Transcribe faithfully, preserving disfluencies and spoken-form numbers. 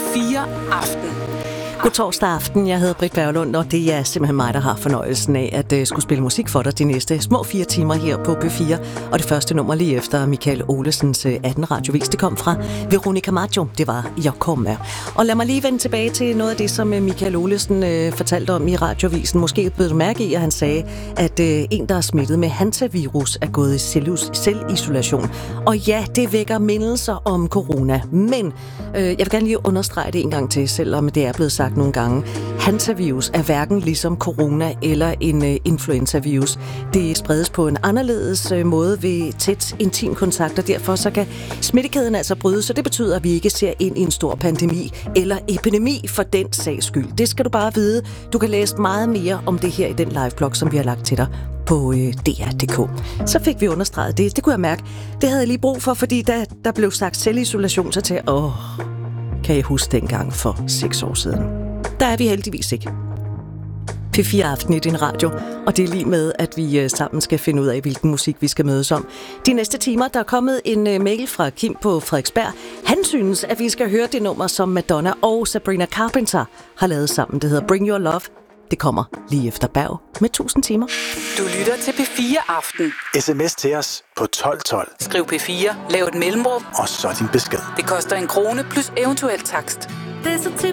fire Aften. God torsdag aften, jeg hedder Britt Berglund, og det er simpelthen mig, der har fornøjelsen af at uh, skulle spille musik for dig de næste små fire timer her på P fire. Og det første nummer lige efter Michael Olesens uh, atten radiovis, det kom fra Veronica Maggio, det var Jeg kommer. Og lad mig lige vende tilbage til noget af det, som uh, Michael Olesen uh, fortalte om i radiovisen. Måske blev du mærke i, at han sagde, at uh, en, der er smittet med hantavirus, er gået i selv- selvisolation. Og ja, det vækker mindelser om corona, men uh, jeg vil gerne lige understrege det en gang til, selvom det er blevet sagt nogle gange. Hantavirus er hverken ligesom corona eller en uh, influenzavirus. Det spredes på en anderledes uh, måde ved tæt intim kontakt, og derfor så kan smittekæden altså bryde, så det betyder, at vi ikke ser ind i en stor pandemi eller epidemi for den sags skyld. Det skal du bare vide. Du kan læse meget mere om det her i den liveblog, som vi har lagt til dig på øh, D R punktum d k. Så fik vi understreget det. Det kunne jeg mærke. Det havde jeg lige brug for, fordi da der blev sagt selvisolation, så til åh, kan jeg huske dengang for seks år siden. Der er vi heldigvis ikke. P fire Aften i din radio, og det er lige med, at vi sammen skal finde ud af, hvilken musik vi skal mødes om. De næste timer, der er kommet en mail fra Kim på Frederiksberg. Han synes, at vi skal høre det nummer, som Madonna og Sabrina Carpenter har lavet sammen. Det hedder Bring Your Love. Det kommer lige efter Berg med tusind timer. Du lytter til P fire Aften. S M S til os på tolv tolv. Skriv P fire, lav et mellemrum, og så din besked. det koster en krone plus eventuel takst. Det er så